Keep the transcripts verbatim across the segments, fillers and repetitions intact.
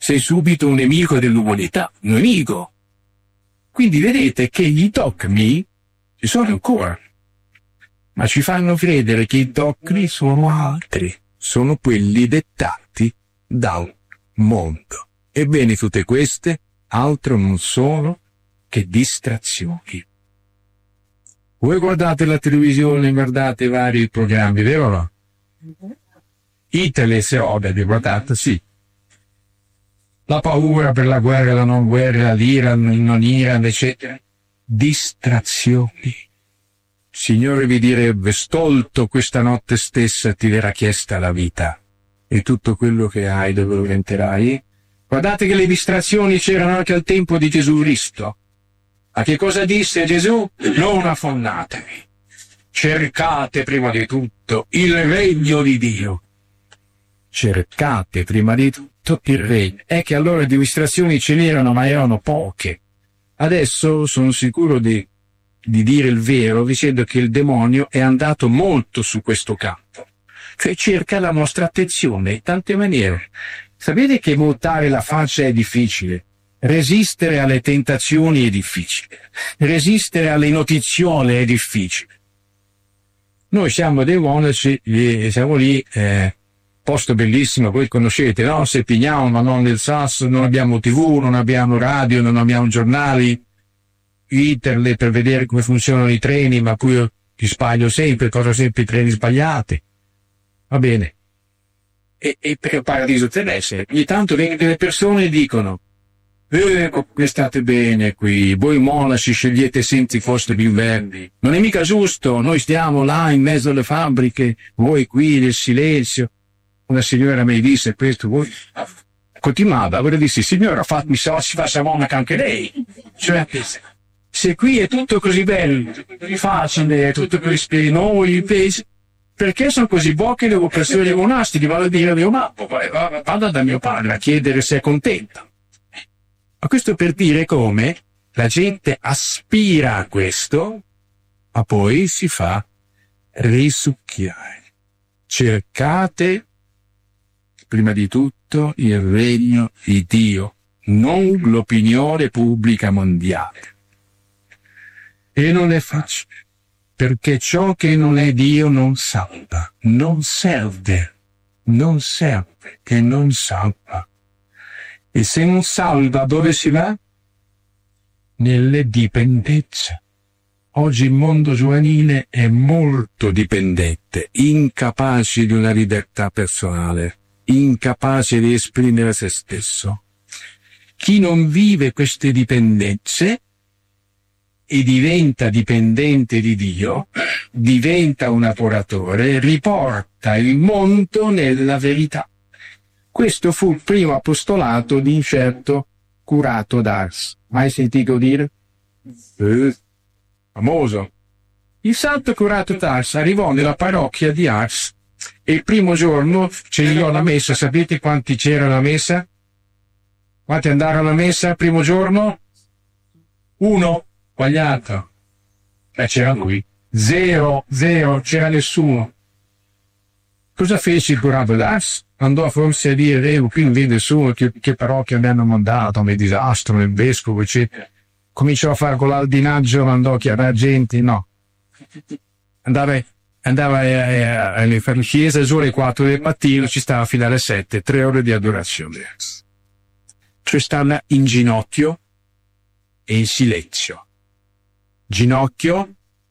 sei subito un nemico dell'umanità, un nemico. Quindi vedete che i dogmi ci sono ancora, ma ci fanno credere che i dogmi sono altri, sono quelli dettati dal mondo. Ebbene, tutte queste altro non sono che distrazioni. Voi guardate la televisione, guardate vari programmi, vero o no? Italy, se ho vi guardate, sì. La paura per la guerra, la non guerra, l'Iran, il non Iran, eccetera. Distrazioni. Signore vi direbbe, stolto, questa notte stessa ti verrà chiesta la vita e tutto quello che hai dove lo diventerai. Guardate che le distrazioni c'erano anche al tempo di Gesù Cristo. A che cosa disse Gesù? Non affonnatevi. Cercate prima di tutto il regno di Dio. Cercate prima di tutto il regno. È che allora le distrazioni ce n'erano, ma erano poche. Adesso sono sicuro di, di dire il vero dicendo che il demonio è andato molto su questo campo. Cioè cerca la nostra attenzione in tante maniere. Sapete che voltare la faccia è difficile. Resistere alle tentazioni è difficile. Resistere alle notiziole è difficile. Noi siamo dei monaci e siamo lì, eh, posto bellissimo, voi conoscete, no? Seppignano, ma non nel Sasso, non abbiamo tivù, non abbiamo radio, non abbiamo giornali, internet per vedere come funzionano i treni, ma poi io ti sbaglio sempre, cosa sempre i treni sbagliati. Va bene. E, e per il paradiso terrestre, ogni tanto vengono delle persone e dicono Eh, state bene qui, voi monaci scegliete sempre i posti più verdi. Non è mica giusto, noi stiamo là in mezzo alle fabbriche, voi qui nel silenzio. Una signora mi disse questo, voi continuava, allora dissi, signora, fatemi so, si faccia monaca anche lei. Cioè, se qui è tutto così bello, così facile, è tutto così spiego, noi, perché sono così poche le vocazioni monastiche? Vado a dire a mio babbo, vado da mio padre a chiedere se è contenta. Ma questo per dire come la gente aspira a questo, ma poi si fa risucchiare. Cercate, prima di tutto, il regno di Dio, non l'opinione pubblica mondiale. E non è facile, perché ciò che non è Dio non salva, non serve, non serve, che non salva. E se non salva, dove si va? Nelle dipendenze. Oggi il mondo giovanile è molto dipendente, incapace di una libertà personale, incapace di esprimere se stesso. Chi non vive queste dipendenze e diventa dipendente di Dio, diventa un adoratore, riporta il mondo nella verità. Questo fu il primo apostolato di un certo Curato d'Ars. Mai sentito dire? Eh, famoso. Il santo Curato d'Ars arrivò nella parrocchia di Ars e il primo giorno celebrò la messa. Sapete quanti c'era alla messa? Quanti andarono alla messa il primo giorno? Uno. Sbagliato. Beh, c'era lui. Zero, zero, c'era nessuno. Cosa fece il Curato d'Ars? Andò forse a dire, eh, qui non vede nessuno, che, che parrocchia mi hanno mandato, mi disastro, nel vescovo, eccetera. Cominciò a fare con l'aldinaggio, andò a chiamare gente, no. Andava, andava alle chiese giù alle quattro del mattino, ci stava fino alle sette, tre ore di adorazione. Cioè stava in ginocchio e in silenzio. Ginocchio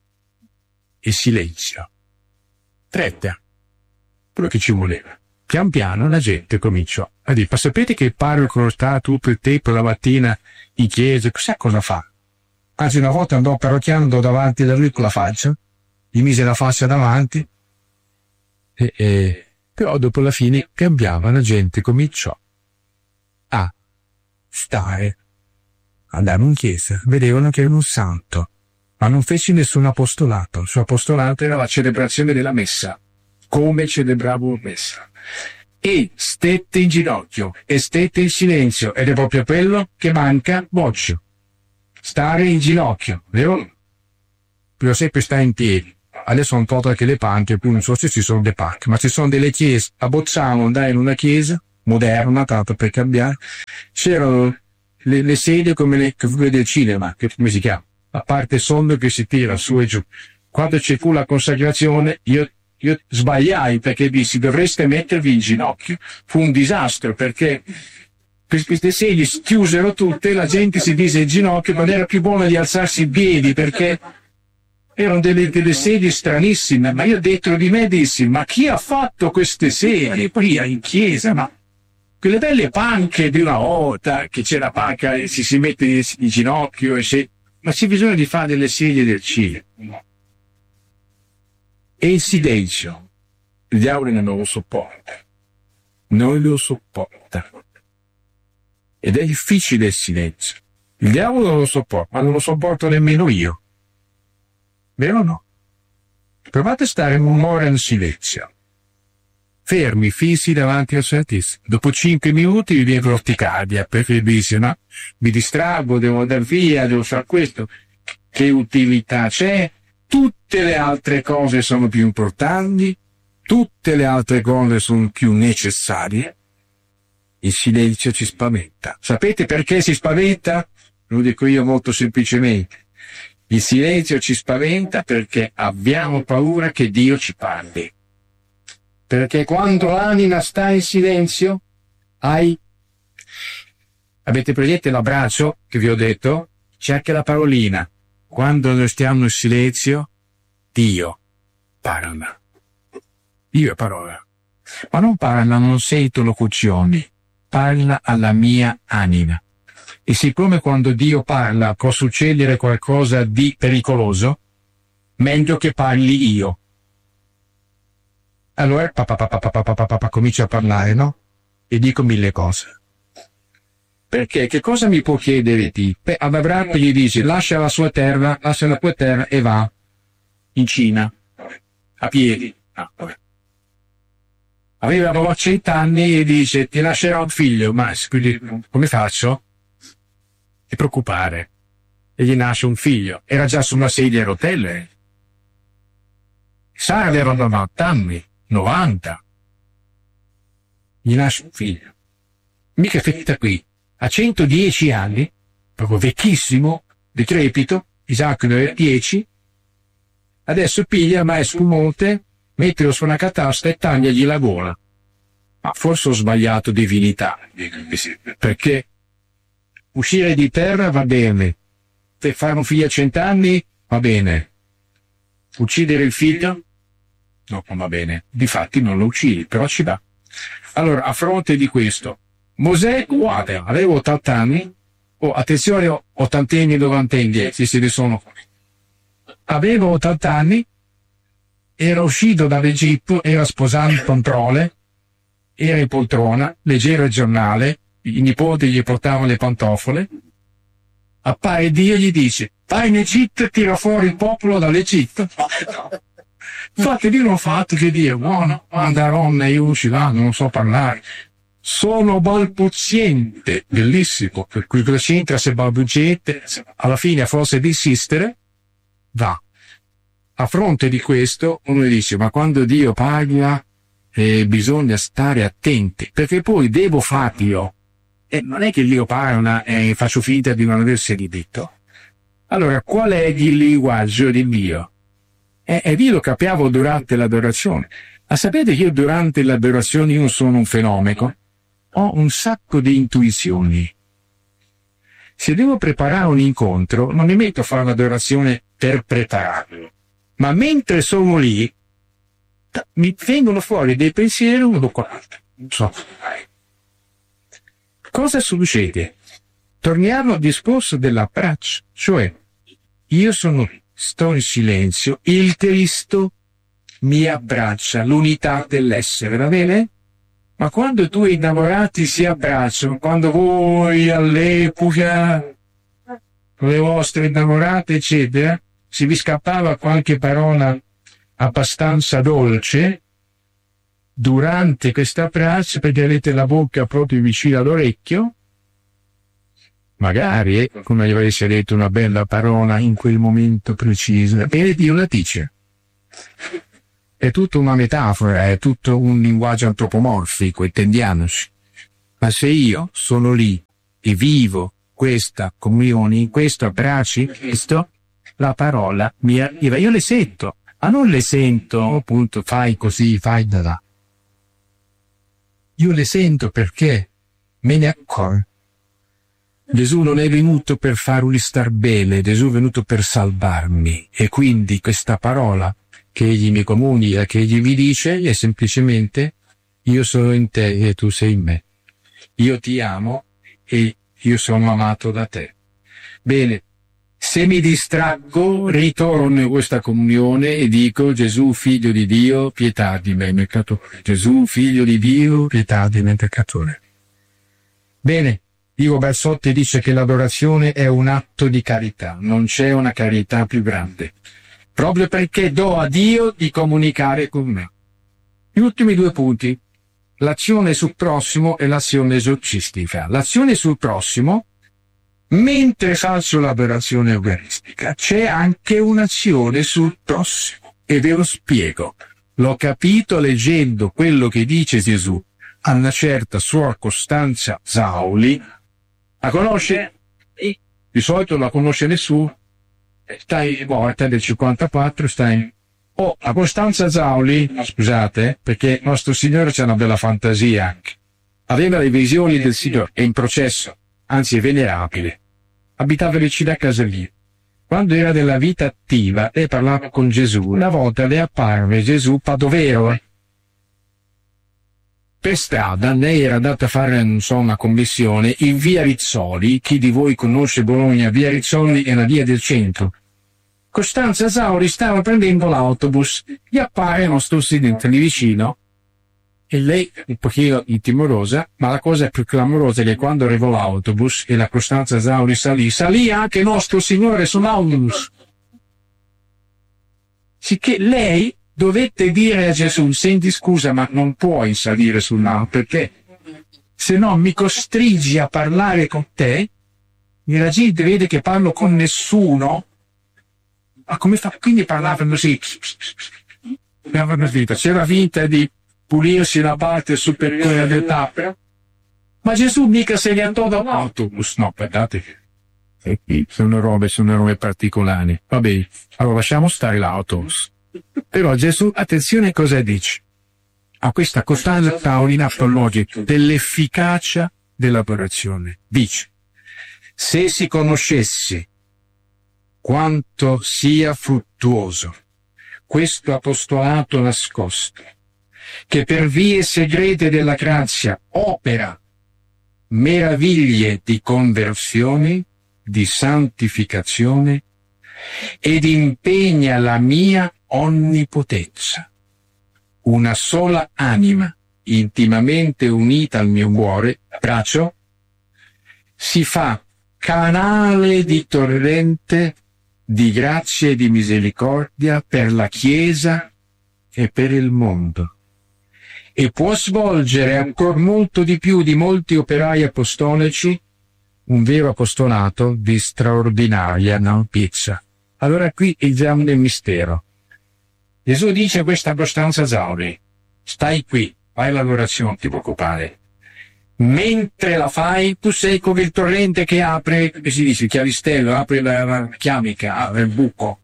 e silenzio. Tretta. Quello che ci voleva. Pian piano la gente cominciò a dire, ma sapete che il parroco sta tutto il tempo la mattina in chiesa, chissà cosa fa? Anzi, una volta andò parrocchiando davanti da lui con la faccia, gli mise la faccia davanti, e, e, però dopo la fine cambiava, la gente cominciò a stare, andare in chiesa, vedevano che era un santo, ma non fece nessun apostolato, il suo apostolato era la celebrazione della messa, come celebravo la messa. E stette in ginocchio e stette in silenzio, ed è proprio quello che manca Boccio. Stare in ginocchio, vero? Prima sempre sta in piedi. Adesso sono tolto anche le panche, poi non so se ci sono le panche, ma ci sono delle chiese. A Bolzano andai in una chiesa moderna, tanto per cambiare, c'erano le, le sedie come le quelle del cinema, che come si chiama? La parte sonda che si tira su e giù. Quando ci fu la consacrazione, io, io sbagliai perché dissi dovreste mettervi in ginocchio. Fu un disastro perché queste sedie si chiusero tutte, la gente si mise in ginocchio, ma era più buono di alzarsi in piedi perché erano delle, delle sedie stranissime. Ma io dentro di me dissi, ma chi ha fatto queste sedie? Poi in chiesa, ma quelle belle panche di una volta, che c'è la panca e si, si mette in ginocchio, e si, ma c'è bisogno di fare delle sedie del cinema. E il silenzio, il diavolo non lo sopporta, non lo sopporta. Ed è difficile il silenzio. Il diavolo non lo sopporta, ma non lo sopporto nemmeno io. Vero o no? Provate a stare un'ora in silenzio. Fermi, fissi davanti al Santissimo. Dopo cinque minuti vi viene l'orticaria, perché dice, no? Mi distraggo, devo andare via, devo fare questo. Che utilità c'è? Tutte le altre cose sono più importanti, tutte le altre cose sono più necessarie. Il silenzio ci spaventa. Sapete perché si spaventa? Lo dico io molto semplicemente. Il silenzio ci spaventa perché abbiamo paura che Dio ci parli. Perché quando l'anima sta in silenzio, hai... Avete presente l'abbraccio che vi ho detto? C'è anche la parolina. Quando noi stiamo in silenzio, Dio parla. Dio parola. Ma non parla, non sento locuzioni. Parla alla mia anima. E siccome quando Dio parla può succedere qualcosa di pericoloso, meglio che parli io. Allora, papà, papà, papà, papà, papà, comincio a parlare, no? E dico mille cose. Perché che cosa mi può chiedere Dio? Beh, ad Abramo gli dice, lascia la sua terra, lascia la tua terra e va in Cina, a piedi. Ah, vabbè. Aveva novecento anni e dice, ti lascerò un figlio, ma quindi, come faccio? E preoccupare. E gli nasce un figlio. Era già su una sedia a rotelle. Sara aveva novanta anni, novanta. Gli nasce un figlio. Mica finita qui. A centodieci anni, proprio vecchissimo, decrepito, Isacco ne aveva dieci, adesso piglia il maestro Monte, mettilo su una catasta e tagliagli la gola. Ma forse ho sbagliato divinità, perché uscire di terra va bene, per fare un figlio a cent'anni va bene, uccidere il figlio no, non va bene, difatti non lo uccidi, però ci va. Allora, a fronte di questo, Mosè, guarda, aveva ottanta anni, oh, attenzione, ottantenni, novantenni, se se ne sono. Aveva ottanta anni, era uscito dall'Egitto, era sposato in controle, era in poltrona, leggeva il giornale, i nipoti gli portavano le pantofole, appare Dio e gli dice, vai in Egitto e tira fuori il popolo dall'Egitto. Infatti Dio non ha fatto che dire, buono, mandaronna, io usci là, non so parlare. Sono balbuziente, bellissimo, per cui cosa c'entra se balbuziente, alla fine a forza di insistere, va. A fronte di questo, uno dice, ma quando Dio parla, eh, bisogna stare attenti, perché poi devo farlo. E non è che Dio parla e faccio finta di non aver sentito. Allora, qual è il linguaggio di Dio? E, e io lo capiamo durante l'adorazione. Ma sapete che io durante l'adorazione io sono un fenomeno? Ho un sacco di intuizioni. Se devo preparare un incontro, non mi metto a fare l'adorazione per prepararlo. Ma mentre sono lì, mi vengono fuori dei pensieri uno dopo l'altro. Non so. Cosa succede? Torniamo al discorso dell'abbraccio. Cioè, io sono, sto in silenzio, il Cristo mi abbraccia, l'unità dell'essere, va bene? Ma quando due innamorati si abbracciano, quando voi all'epoca, con le vostre innamorate, eccetera, se vi scappava qualche parola abbastanza dolce, durante questo abbraccio, perché avete la bocca proprio vicino all'orecchio, magari, eh, come gli avesse detto una bella parola in quel momento preciso, e Dio la dice. È tutta una metafora, è tutto un linguaggio antropomorfico, intendiamoci. Ma se io sono lì e vivo questa comunione, in questo abbraccio, in questo, la parola mi arriva. Io le sento, ma non le sento, appunto, fai così, fai da là. Io le sento perché me ne accorgo. Gesù non è venuto per farmi star bene, Gesù è venuto per salvarmi. E quindi questa parola che egli mi comunica, che egli mi dice, è semplicemente: io sono in te e tu sei in me. Io ti amo e io sono amato da te. Bene, se mi distraggo, ritorno in questa comunione e dico: Gesù, figlio di Dio, pietà di me, peccatore. Gesù, figlio di Dio, pietà di me, peccatore. Bene, Dio Bersotti dice che l'adorazione è un atto di carità, non c'è una carità più grande, proprio perché do a Dio di comunicare con me. Gli ultimi due punti: l'azione sul prossimo e l'azione esorcistica. L'azione sul prossimo, mentre faccio l'adorazione eucaristica, c'è anche un'azione sul prossimo, e ve lo spiego. L'ho capito leggendo quello che dice Gesù a una certa Suor Costanza Zauli. La conosce? Di solito la conosce nessuno. Stai morta del cinquantaquattro, stai... Oh, la Costanza Zauli, scusate, perché il nostro Signore c'ha una bella fantasia anche. Aveva le visioni del Signore, è in processo, anzi è venerabile. Abitava vicino a casa lì. Quando era della vita attiva, lei parlava con Gesù. Una volta le apparve Gesù padovero. Per strada, lei era andata a fare, non so, una commissione in via Rizzoli. Chi di voi conosce Bologna? Via Rizzoli è la via del centro. Costanza Zauli stava prendendo l'autobus, gli appare il nostro studente lì vicino e lei un pochino timorosa, ma la cosa più clamorosa è che quando arrivò l'autobus e la Costanza Zauli salì, salì anche il nostro Signore sull'autobus. Sicché lei dovette dire a Gesù: senti, scusa, ma non puoi salire sull'autobus perché se no mi costringi a parlare con te e la gente vede che parlo con nessuno. Ma come fa? Quindi parlavano così. C'era finta di pulirsi la parte superiore del tappo. Ma Gesù mica se ne andò dall'autobus. No, guardate. Sono robe, sono robe particolari. Va bene, allora lasciamo stare l'autobus. Però Gesù, attenzione cosa dice. A questa Costanza Paolina apologica dell'efficacia dell'adorazione. Dice: se si conoscesse quanto sia fruttuoso questo apostolato nascosto, che per vie segrete della grazia opera meraviglie di conversione, di santificazione ed impegna la mia onnipotenza. Una sola anima, intimamente unita al mio cuore, braccio, si fa canale di torrente di grazia e di misericordia per la Chiesa e per il mondo, e può svolgere ancora molto di più di molti operai apostolici un vero apostolato di straordinaria ampiezza. Allora qui entriamo nel mistero. Gesù dice a questa Costanza Zauli: stai qui, fai l'adorazione, ti preoccupare. Mentre la fai, tu sei come il torrente che apre, come si dice, il chiavistello, apre la, la chiamica, apre il buco.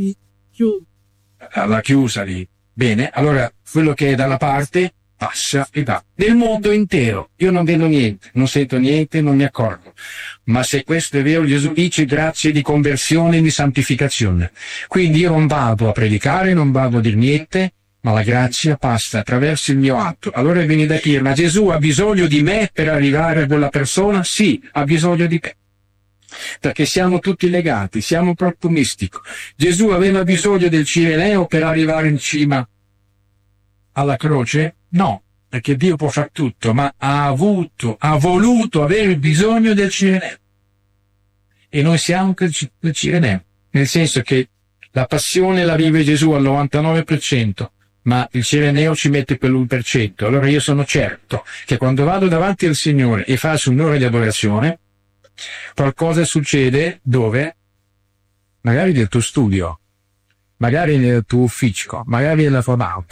La chiusa lì. Bene, allora quello che è dalla parte passa e va. Nel mondo intero. Io non vedo niente, non sento niente, non mi accorgo. Ma se questo è vero, Gesù dice grazie di conversione e di santificazione. Quindi io non vado a predicare, non vado a dire niente, ma la grazia passa attraverso il mio atto. Allora viene da dire: ma Gesù ha bisogno di me per arrivare a quella persona? Sì, ha bisogno di te. Perché siamo tutti legati, siamo proprio mistico. Gesù aveva bisogno del Cireneo per arrivare in cima alla croce? No, perché Dio può fare tutto, ma ha avuto, ha voluto avere bisogno del Cireneo. E noi siamo il Cireneo, nel senso che la passione la vive Gesù al novantanove per cento, ma il Cireneo ci mette quell'uno per cento. Allora io sono certo che quando vado davanti al Signore e faccio un'ora di adorazione, qualcosa succede dove? Magari nel tuo studio, magari nel tuo ufficio, magari nella tua banca,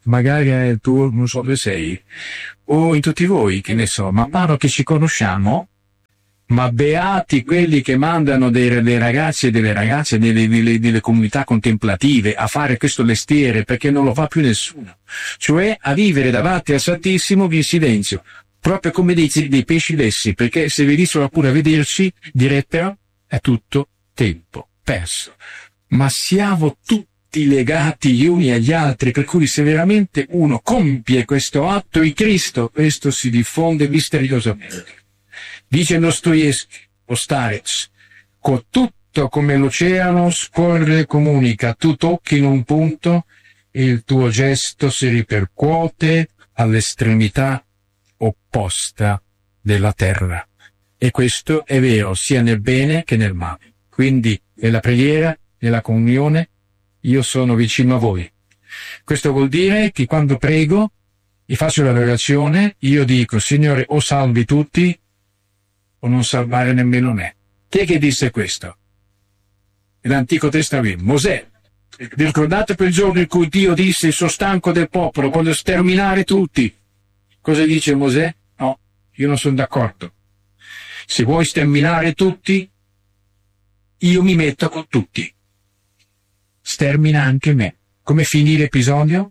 magari nel tuo, non so dove sei, o in tutti voi, che ne so, man mano che ci conosciamo, ma beati quelli che mandano dei, dei ragazzi e delle ragazze delle, delle, delle comunità contemplative a fare questo mestiere, perché non lo fa più nessuno, cioè a vivere davanti al Santissimo in silenzio, proprio come dei, dei pesci lessi, perché se venissero pure a vederci direbbero è tutto tempo perso. Ma siamo tutti legati gli uni agli altri, per cui se veramente uno compie questo atto in Cristo, questo si diffonde misteriosamente. Dice Dostoevskij, o Starec, con tutto come l'oceano scorre e comunica, tu tocchi in un punto e il tuo gesto si ripercuote all'estremità opposta della terra. E questo è vero sia nel bene che nel male. Quindi nella preghiera, nella comunione, io sono vicino a voi. Questo vuol dire che quando prego e faccio la relazione, io dico, Signore, o salvi tutti o non salvare nemmeno me. Chi è che disse questo? Nell'Antico Testamento, Mosè. Vi ricordate quel giorno in cui Dio disse, sono stanco del popolo, voglio sterminare tutti. Cosa dice Mosè? No, io non sono d'accordo. Se vuoi sterminare tutti, io mi metto con tutti. Stermina anche me. Come finì l'episodio?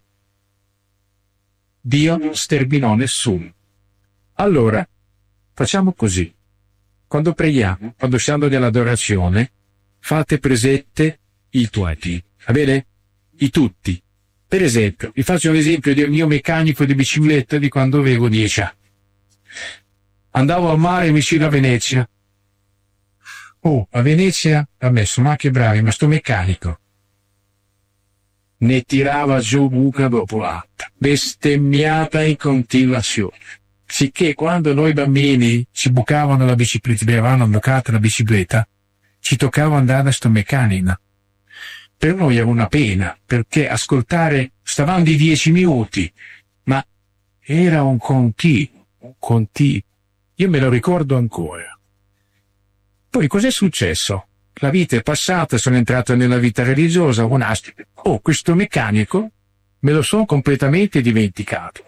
Dio non sterminò nessuno. Allora, facciamo così. Quando preghiamo, quando siamo nell'adorazione, fate presente i tutti. Va bene? I tutti. Per esempio, vi faccio un esempio del mio meccanico di bicicletta di quando avevo dieci anni. Andavo al mare vicino a Venezia. Oh, a Venezia, vabbè, sono anche bravi, ma sto meccanico ne tirava giù buca dopo l'altra, bestemmiata in continuazione. Sicché quando noi bambini ci bucavano la bicicletta, avevano bucata la bicicletta, ci toccava andare a sto meccanico. Per noi era una pena, perché ascoltare, stavamo di dieci minuti, ma era un continuo, un continuo. Io me lo ricordo ancora. Poi cos'è successo? La vita è passata, sono entrato nella vita religiosa, monastica. Oh, questo meccanico me lo sono completamente dimenticato.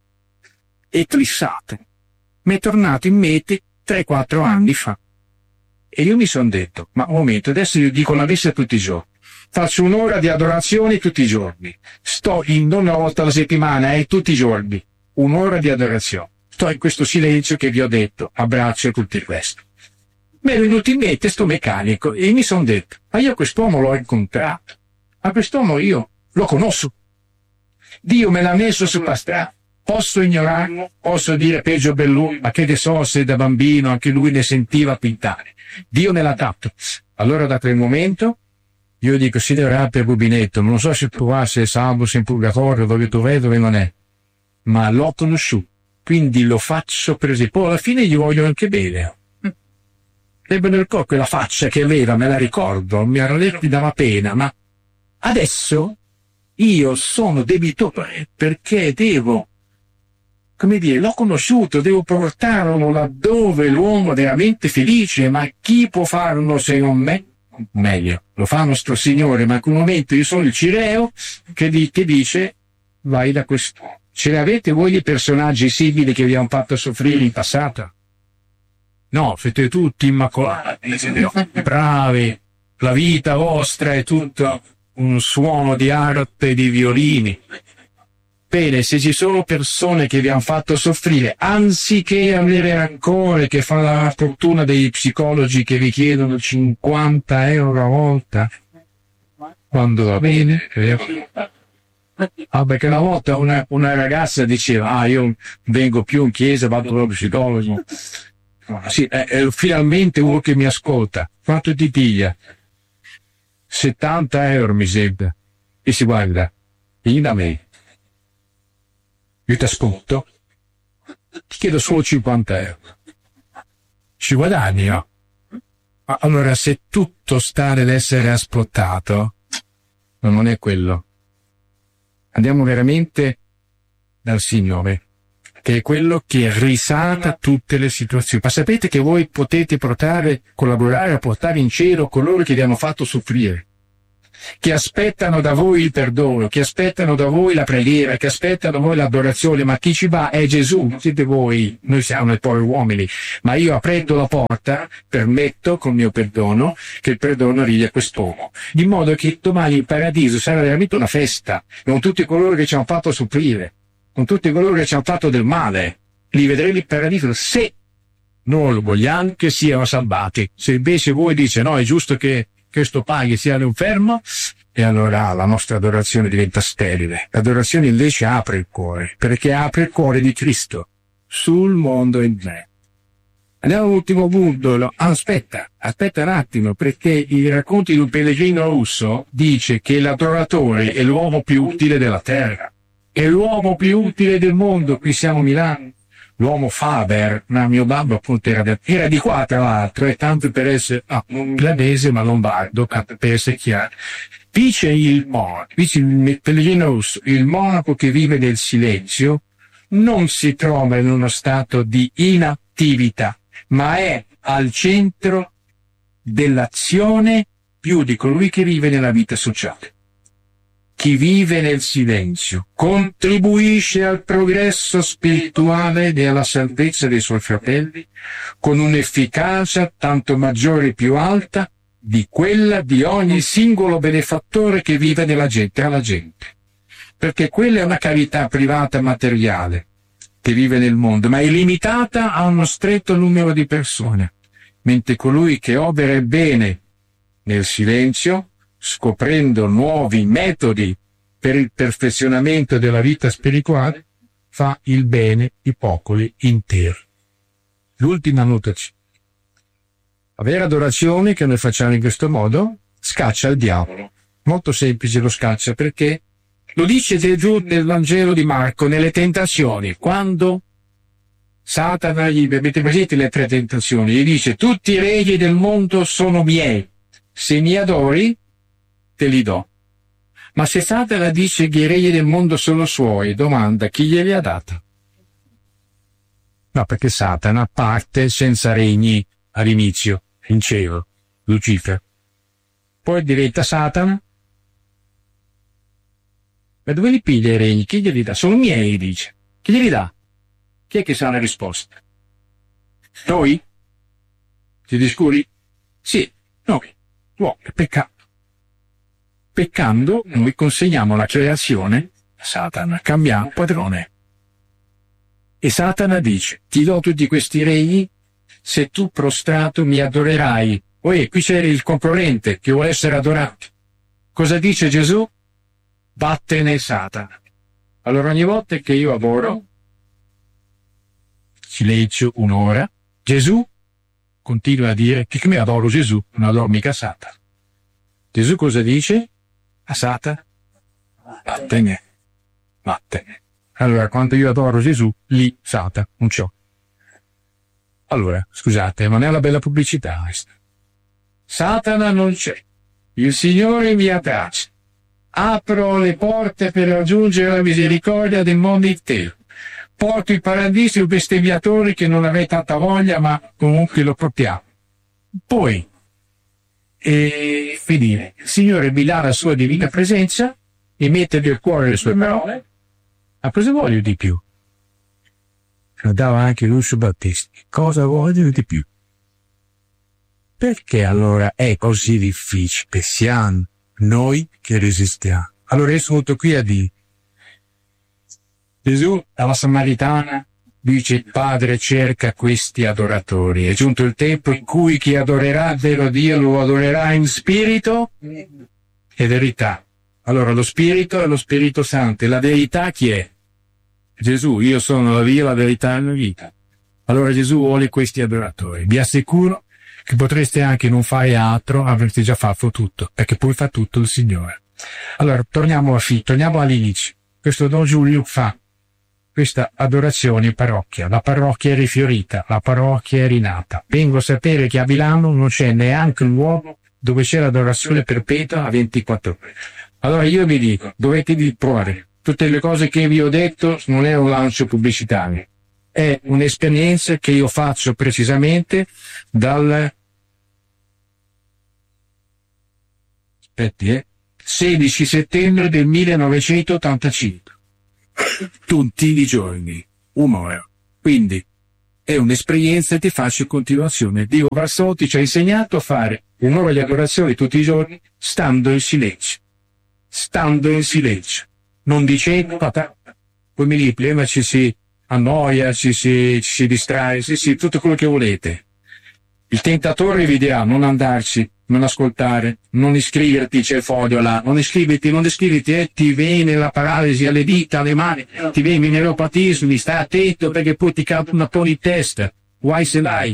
Eclissato. Mi è tornato in mente tre quattro anni fa. E io mi sono detto, ma un momento, adesso io dico la messa tutti i giorni. Faccio un'ora di adorazione tutti i giorni. Sto in non una volta alla settimana, è eh, tutti i giorni. Un'ora di adorazione. Sto in questo silenzio che vi ho detto, abbraccio e tutto il resto. Mi è venuto in mente sto meccanico e mi sono detto, ma io quest'uomo l'ho incontrato, ma quest'uomo io lo conosco. Dio me l'ha messo sulla strada, posso ignorarlo, posso dire peggio per lui, ma che ne so se da bambino anche lui ne sentiva pintare. Dio me l'ha dato. Allora da quel momento io dico, Signore, per Rubinetto, non so se tu va, se è salvo, se è in purgatorio, dove tu vai, dove non è, ma l'ho conosciuto, quindi lo faccio per esempio. Poi alla fine gli voglio anche bene. Ebbe nel corpo quella faccia che aveva, me la ricordo, mi era detto, mi dava pena, ma adesso io sono debitore perché devo, come dire, l'ho conosciuto, devo portarlo laddove l'uomo è veramente felice, ma chi può farlo se non me? Meglio, lo fa nostro Signore, ma in quel momento io sono il Cireo che, di, che dice, vai da quest'uomo. Ce ne avete voi dei personaggi simili che vi hanno fatto soffrire in passato? No, siete tutti immacolati, siete bravi, la vita vostra è tutto un suono di arpe e di violini. Bene, se ci sono persone che vi hanno fatto soffrire, anziché avere rancore, che fa la fortuna dei psicologi che vi chiedono cinquanta euro a volta, quando va bene, ah, perché una volta una, una ragazza diceva, ah, io vengo più in chiesa, vado dallo psicologo. Sì, è, è finalmente uno che mi ascolta. Quanto ti piglia? settanta euro mi sembra. E si guarda, vieni da me. Io ti ascolto, ti chiedo solo cinquanta euro. Ci guadagni, no? Allora, se tutto sta nell'essere ascoltato, non è quello. Andiamo veramente dal Signore, che è quello che risata tutte le situazioni. Ma sapete che voi potete portare, collaborare a portare in cielo coloro che vi hanno fatto soffrire. che aspettano da voi il perdono, che aspettano da voi la preghiera, che aspettano da voi l'adorazione, ma chi ci va è Gesù, non siete voi, noi siamo i poveri uomini, ma io aprendo la porta permetto col mio perdono che il perdono arrivi a quest'uomo, di modo che domani il paradiso sarà veramente una festa, con tutti coloro che ci hanno fatto soffrire, con tutti coloro che ci hanno fatto del male, li vedremo il paradiso se noi lo vogliamo che siano salvati. Se invece voi dice no, è giusto che questo paghi sia infermo, e allora la nostra adorazione diventa sterile. L'adorazione invece apre il cuore, perché apre il cuore di Cristo sul mondo in me. Andiamo all'ultimo punto. No, aspetta, aspetta un attimo, perché i racconti di un pellegrino russo dice che l'adoratore è l'uomo più utile della terra, è l'uomo più utile del mondo. Qui siamo a Milano. L'uomo Faber, ma mio babbo appunto era, de, era di qua tra l'altro, e tanto per essere ah, non milanese ma lombardo, tanto per essere chiaro. Dice il monaco, dice il pellegrino russo, il monaco che vive nel silenzio non si trova in uno stato di inattività, ma è al centro dell'azione più di colui che vive nella vita sociale. Chi vive nel silenzio contribuisce al progresso spirituale e alla salvezza dei suoi fratelli con un'efficacia tanto maggiore e più alta di quella di ogni singolo benefattore che vive nella gente, alla gente. Perché quella è una carità privata materiale che vive nel mondo, ma è limitata a uno stretto numero di persone, mentre colui che opera il bene nel silenzio, scoprendo nuovi metodi per il perfezionamento della vita spirituale, fa il bene di popoli interi. L'ultima notazione. La vera adorazione che noi facciamo in questo modo scaccia il diavolo. Molto semplice, lo scaccia perché lo dice Gesù nel Vangelo di Marco, nelle tentazioni, quando Satana gli, avete presente le tre tentazioni, gli dice tutti i regni del mondo sono miei, se mi adori te li do. Ma se Satana dice che i regni del mondo sono suoi, domanda chi glieli ha data? No, perché Satana parte senza regni all'inizio, in cielo, Lucifero. Poi diventa Satana. Ma dove li piglia i regni? Chi glieli dà? Sono miei, dice. Chi glieli dà? Chi è che sa la risposta? Noi? Siete sicuri? Sì, noi. Uomo, è peccato. Peccando, noi consegniamo la creazione a Satana, cambiamo padrone. E Satana dice, ti do tutti questi regni se tu prostrato mi adorerai. Poi qui c'è il concorrente che vuole essere adorato. Cosa dice Gesù? Vattene Satana. Allora ogni volta che io adoro, silenzio un'ora, Gesù continua a dire che come adoro Gesù, non adoro mica Satana. Gesù cosa dice? A Satana? Vattene. Vattene. Allora, quando io adoro Gesù, lì Satana non c'ho. Allora, scusate, ma non è una bella pubblicità questa. Satana non c'è. Il Signore mi abbraccia. Apro le porte per raggiungere la misericordia del mondo intero. Porto il paradiso ai bestemmiatori che non avrei tanta voglia, ma comunque lo portiamo. Poi, e finire. Il Signore mi dà la sua divina presenza e mette nel cuore le sue parole. Ma cosa voglio di più? Lo dava anche Lucio Battisti. Cosa voglio di più? Perché allora è così difficile? Siamo noi che resistiamo. Allora io sono qui a dire. Gesù alla Samaritana dice il Padre cerca questi adoratori. È giunto il tempo in cui chi adorerà il vero Dio lo adorerà in spirito e verità. Allora lo spirito è lo Spirito Santo e la verità chi è? Gesù, io sono la via, la verità e la vita. Allora Gesù vuole questi adoratori. Vi assicuro che potreste anche non fare altro, avreste già fatto tutto, perché poi fa tutto il Signore. Allora, torniamo a fi, torniamo all'inizio. Questo Don Giulio fa questa adorazione in parrocchia. La parrocchia è rifiorita, la parrocchia è rinata. Vengo a sapere che a Milano non c'è neanche un luogo dove c'è l'adorazione perpetua a ventiquattro ore. Allora io vi dico, dovete provare. Tutte le cose che vi ho detto non è un lancio pubblicitario, è un'esperienza che io faccio precisamente dal... Aspetti, eh? sedici settembre del millenovecentottantacinque. Tutti i giorni, un'ora. Quindi è un'esperienza di facile continuazione. Dio Vassotti ci ha insegnato a fare un'ora di adorazione tutti i giorni, stando in silenzio. Stando in silenzio. Non dicendo, come lì, prima ci si annoia, ci si, ci si distrae, sì, sì, tutto quello che volete. Il tentatore vi dirà non andarci, non ascoltare, non iscriverti, c'è il foglio là, non iscriverti, non iscriverti, e ti viene la paralisi alle dita, alle mani, ti viene i neuropatismi, stai attento perché poi ti cade una poli in testa, guai se l'hai.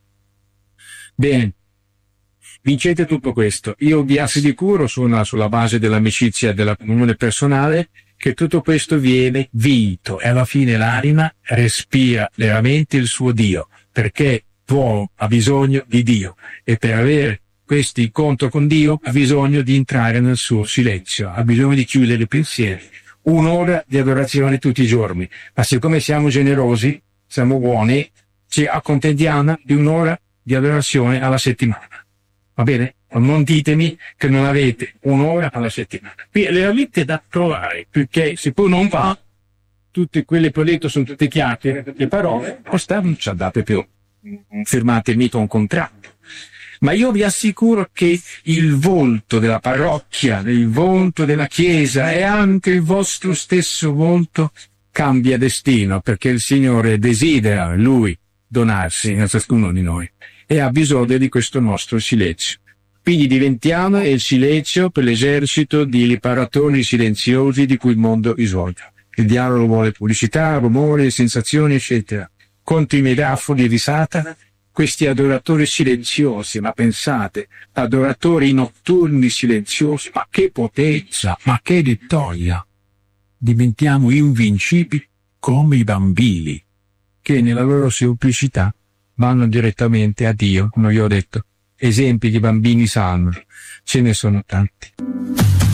Bene, vincete tutto questo. Io vi assicuro sulla, sulla base dell'amicizia e della comunione personale che tutto questo viene vinto e alla fine l'anima respira veramente il suo Dio, perché l'uomo ha bisogno di Dio e per avere questo incontro con Dio ha bisogno di entrare nel suo silenzio, ha bisogno di chiudere i pensieri. Un'ora di adorazione tutti i giorni, ma siccome siamo generosi, siamo buoni, ci accontentiamo di un'ora di adorazione alla settimana. Va bene? Non ditemi che non avete un'ora alla settimana. Qui le avete da trovare, perché se poi non va, tutte quelle che ho detto sono tutte chiacchiere, le parole, non ci date più. Firmate mica un contratto. Ma io vi assicuro che il volto della parrocchia, il volto della Chiesa e anche il vostro stesso volto cambia destino, perché il Signore desidera, Lui, donarsi a ciascuno di noi e ha bisogno di questo nostro silenzio. Quindi diventiamo il silenzio per l'esercito di riparatori silenziosi di cui il mondo bisogna. Il diavolo vuole pubblicità, rumore, sensazioni, eccetera. Contro i megafoni di Satana, questi adoratori silenziosi, ma pensate, adoratori notturni silenziosi, ma che potenza, ma che vittoria! Diventiamo invincibili come i bambini, che nella loro semplicità vanno direttamente a Dio, come io ho detto. Esempi di bambini sanno, ce ne sono tanti.